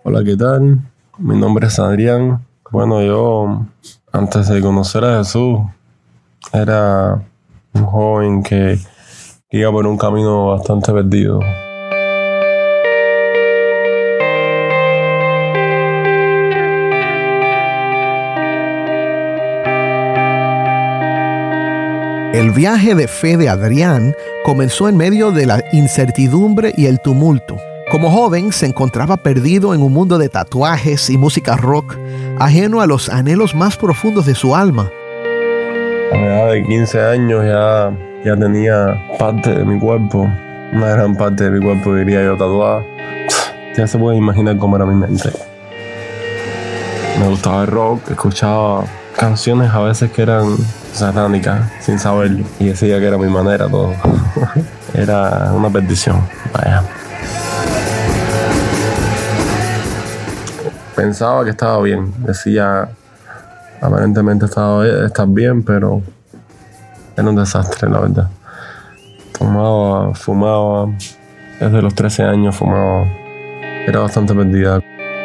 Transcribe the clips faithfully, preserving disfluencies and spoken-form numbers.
Hola, ¿qué tal? Mi nombre es Adrián. Bueno, yo antes de conocer a Jesús era un joven que iba por un camino bastante perdido. El viaje de fe de Adrián comenzó en medio de la incertidumbre y el tumulto. Como joven se encontraba perdido en un mundo de tatuajes y música rock, ajeno a los anhelos más profundos de su alma. A la edad de quince años ya, ya tenía parte de mi cuerpo, una gran parte de mi cuerpo diría yo tatuada. Ya se puede imaginar cómo era mi mente. Me gustaba el rock, escuchaba canciones a veces que eran satánicas sin saberlo y decía que era mi manera todo. Era una perdición, vaya. Pensaba que estaba bien, decía aparentemente estaba estar bien, pero era un desastre, la verdad. Tomaba, fumaba, desde los trece años fumaba, era bastante perdida.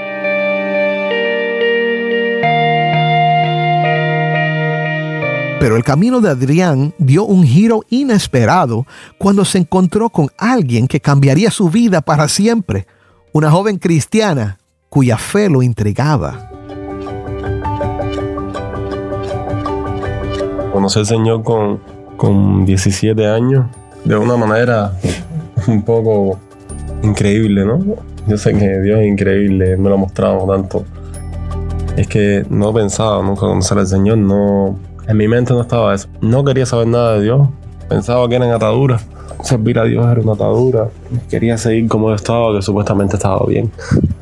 Pero el camino de Adrián dio un giro inesperado cuando se encontró con alguien que cambiaría su vida para siempre, una joven cristiana cuya fe lo intrigaba. Conocí al Señor con, con diecisiete años de una manera un poco increíble, ¿no? Yo sé que Dios es increíble, me lo ha mostrado tanto. Es que no pensaba nunca conocer al Señor, no, en mi mente no estaba eso. No quería saber nada de Dios, pensaba que eran ataduras. Servir a Dios era una atadura. Quería seguir como yo estaba, que supuestamente estaba bien.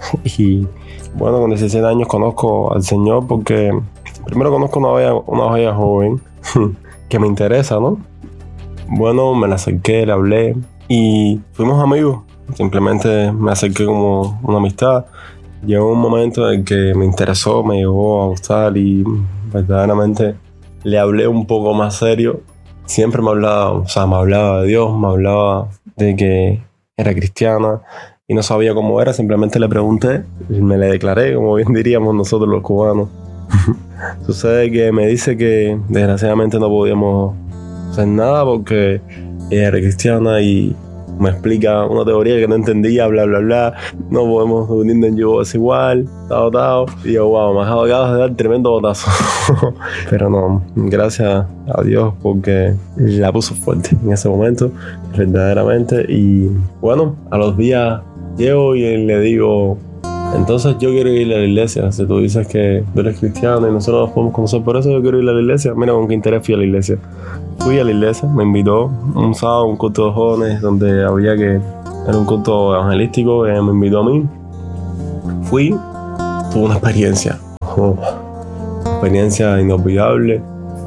Y bueno, con diecisiete años conozco al Señor porque primero conozco una bella, una bella joven que me interesa, ¿no? Bueno, me la acerqué, le hablé y fuimos amigos. Simplemente me acerqué como una amistad. Llegó un momento en el que me interesó, me llegó a gustar y verdaderamente le hablé un poco más serio. Siempre me hablaba, o sea, me hablaba de Dios, me hablaba de que era cristiana y no sabía cómo era, simplemente le pregunté y me le declaré, como bien diríamos nosotros los cubanos. Sucede que me dice que desgraciadamente no podíamos hacer nada porque ella era cristiana y me explica una teoría que no entendía, bla, bla, bla. No podemos unirnos en yugo desigual, tao, tao. Y yo, wow, me acabas de dar tremendo botazo. Pero no, gracias a Dios porque la puso fuerte en ese momento, verdaderamente. Y bueno, a los días llego y le digo, entonces yo quiero ir a la iglesia. Si tú dices que tú eres cristiano y nosotros nos podemos conocer por eso, yo quiero ir a la iglesia. Mira con qué interés fui a la iglesia. Fui a la iglesia, me invitó un sábado a un culto de jóvenes donde había que... Era un culto evangelístico, eh, me invitó a mí. Fui, tuve una experiencia. Oh, una experiencia inolvidable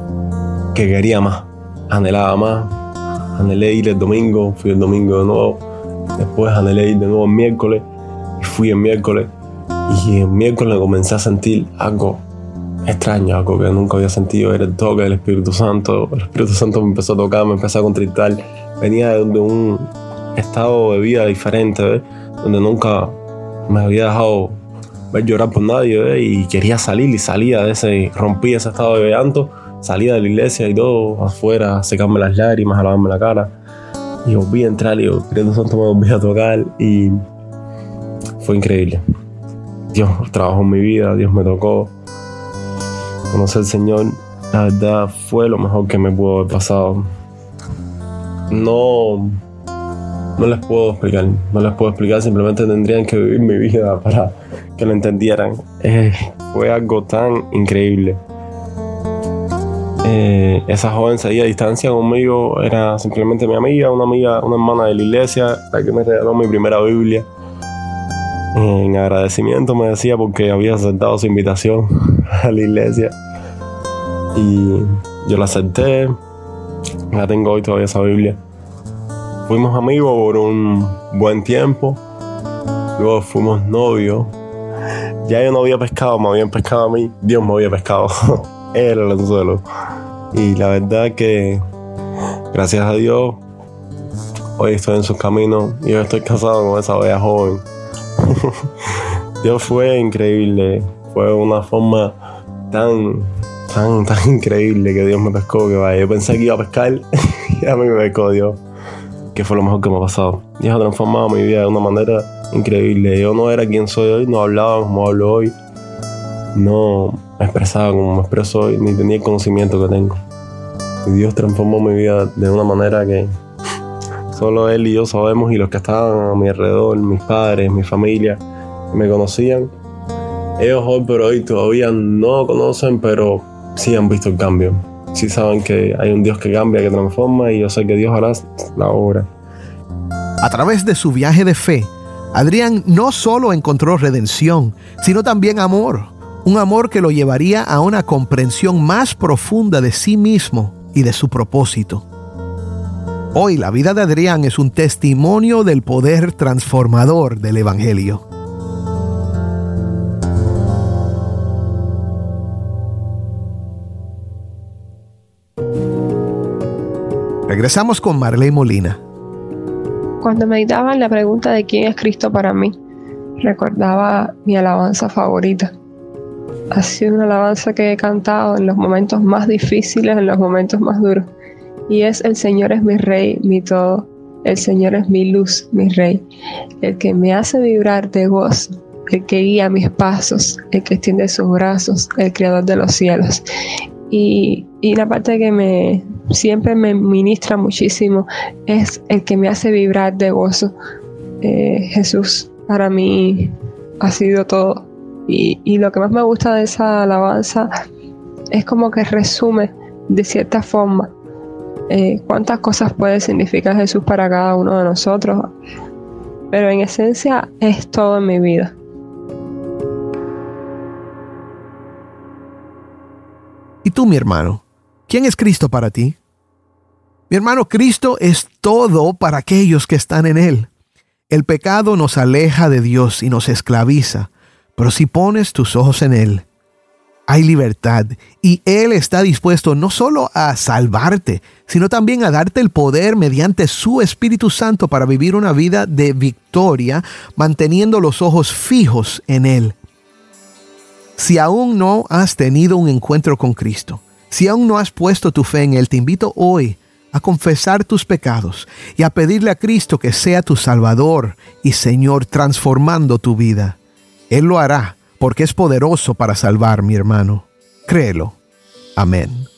que quería más, anhelaba más. Anhelé ir el domingo, fui el domingo de nuevo. Después anhelé ir de nuevo el miércoles y fui el miércoles. Y el miércoles comencé a sentir algo extraño, algo que nunca había sentido. Era el toque del Espíritu Santo. El Espíritu Santo me empezó a tocar, me empezó a contritar. Venía de un estado de vida diferente, ¿ves? Donde nunca me había dejado ver llorar por nadie, ¿ves? Y quería salir y salía de ese, rompía ese estado de llanto, salía de la iglesia y todo, afuera, a secarme las lágrimas, a lavarme la cara. Y volví a entrar y el Espíritu Santo me volvió a tocar y fue increíble. Dios trabajó en mi vida, Dios me tocó. Conocer al Señor, la verdad, fue lo mejor que me pudo haber pasado. No, no les puedo explicar, no les puedo explicar, simplemente tendrían que vivir mi vida para que lo entendieran. Eh, fue algo tan increíble. Eh, esa joven seguía a distancia conmigo, era simplemente mi amiga, una amiga, una hermana de la iglesia, la que me regaló mi primera Biblia. En agradecimiento me decía porque había aceptado su invitación a la iglesia y yo la acepté, la tengo hoy todavía esa Biblia. Fuimos amigos por un buen tiempo, luego fuimos novios. Ya yo no había pescado, me habían pescado a mí, Dios me había pescado. Era el anzuelo. Y la verdad que gracias a Dios hoy estoy en sus caminos y yo estoy casado con esa bella joven. Dios fue increíble. Fue una forma tan, tan, tan increíble que Dios me pescó, que vaya, yo pensé que iba a pescar y a mí me pescó Dios, que fue lo mejor que me ha pasado. Dios ha transformado mi vida de una manera increíble. Yo no era quien soy hoy, no hablaba como hablo hoy, no me expresaba como me expreso hoy, ni tenía el conocimiento que tengo. Y Dios transformó mi vida de una manera que solo Él y yo sabemos, y los que estaban a mi alrededor, mis padres, mi familia, que me conocían, ellos hoy por hoy todavía no conocen, pero sí han visto el cambio. Sí saben que hay un Dios que cambia, que transforma, y yo sé que Dios hará la obra. A través de su viaje de fe, Adrián no solo encontró redención, sino también amor. Un amor que lo llevaría a una comprensión más profunda de sí mismo y de su propósito. Hoy la vida de Adrián es un testimonio del poder transformador del Evangelio. Regresamos con Marley Molina. Cuando meditaba en la pregunta de quién es Cristo para mí, recordaba mi alabanza favorita. Ha sido una alabanza que he cantado en los momentos más difíciles, en los momentos más duros. Y es: el Señor es mi Rey, mi todo. El Señor es mi luz, mi Rey. El que me hace vibrar de gozo, el que guía mis pasos, el que extiende sus brazos, el Creador de los cielos. Y, y la parte que me siempre me ministra muchísimo es el que me hace vibrar de gozo. Eh, Jesús para mí ha sido todo. Y, y lo que más me gusta de esa alabanza es como que resume de cierta forma eh, cuántas cosas puede significar Jesús para cada uno de nosotros, pero en esencia es todo en mi vida. ¿Y tú, mi hermano? ¿Quién es Cristo para ti? Mi hermano, Cristo es todo para aquellos que están en Él. El pecado nos aleja de Dios y nos esclaviza, pero si pones tus ojos en Él, hay libertad, y Él está dispuesto no solo a salvarte, sino también a darte el poder mediante su Espíritu Santo para vivir una vida de victoria, manteniendo los ojos fijos en Él. Si aún no has tenido un encuentro con Cristo, si aún no has puesto tu fe en Él, te invito hoy a confesar tus pecados y a pedirle a Cristo que sea tu Salvador y Señor, transformando tu vida. Él lo hará porque es poderoso para salvar, mi hermano. Créelo. Amén.